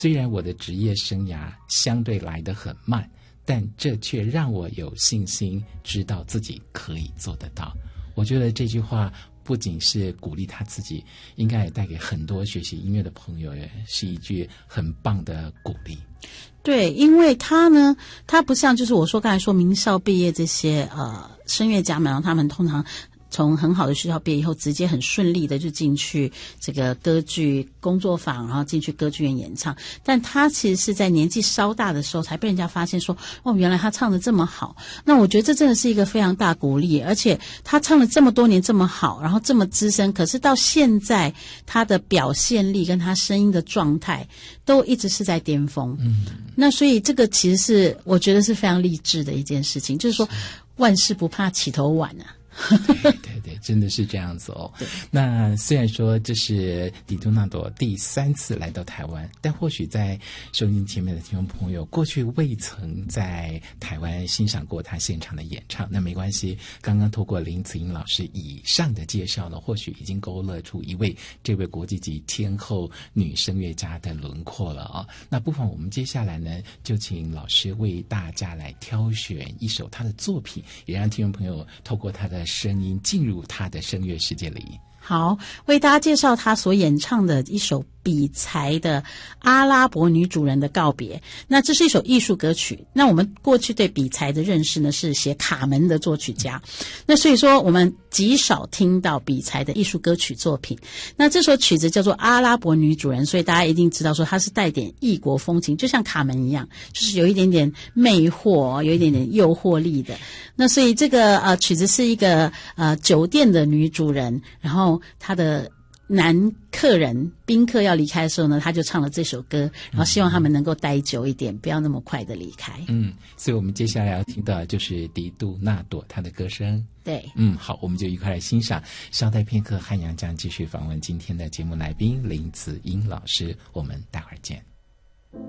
虽然我的职业生涯相对来得很慢，但这却让我有信心，知道自己可以做得到。我觉得这句话不仅是鼓励他自己，应该也带给很多学习音乐的朋友，也是一句很棒的鼓励。 对，因为他呢，他不像就是我说刚才说名校毕业这些声乐家们，然后他们通常从很好的学校毕业以后，直接很顺利的就进去这个歌剧工作坊，然后进去歌剧院演唱。但他其实是在年纪稍大的时候才被人家发现说，哦，原来他唱得这么好。那我觉得这真的是一个非常大鼓励，而且他唱了这么多年这么好，然后这么资深，可是到现在他的表现力跟他声音的状态都一直是在巅峰。那所以这个其实是我觉得是非常励志的一件事情，就是说万事不怕起头晚啊。 对，真的是这样子哦。那虽然说这是迪多纳多第3次来到台湾，但或许在收音前面的听众朋友过去未曾在台湾欣赏过他现场的演唱，那没关系，刚刚透过林子英老师以上的介绍呢，或许已经勾勒出这位国际级天后女声乐家的轮廓了啊。那不妨我们接下来呢，就请老师为大家来挑选一首他的作品，也让听众朋友透过他的声音进入他的声乐世界里。 好，为大家介绍他所演唱的一首比才的阿拉伯女主人的告别。那这是一首艺术歌曲，那我们过去对比才的认识呢，是写卡门的作曲家，那所以说我们极少听到比才的艺术歌曲作品。那这首曲子叫做阿拉伯女主人，所以大家一定知道说它是带点异国风情，就像卡门一样，就是有一点点魅惑，有一点点诱惑力的。那所以这个曲子是一个酒店的女主人，然后她的男客人宾客要离开的时候呢，他就唱了这首歌，然后希望他们能够待久一点，不要那么快的离开。 所以我们接下来要听到的就是迪杜纳朵她的歌声。 对， 好，我们就一块来欣赏。稍待片刻，汉阳将继续访问今天的节目来宾林子英老师，我们待会儿见。